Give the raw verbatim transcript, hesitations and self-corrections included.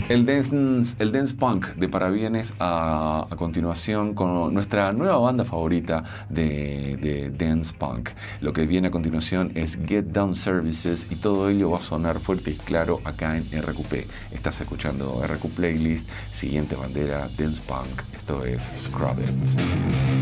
El dance, el dance punk de Parabienes a, a continuación con nuestra nueva banda favorita de, de dance punk. Lo que viene a continuación es Get Down Services y todo ello va a sonar fuerte y claro acá en R Q P. Estás escuchando R Q Playlist, siguiente bandera, dance punk. Esto es Scrub It.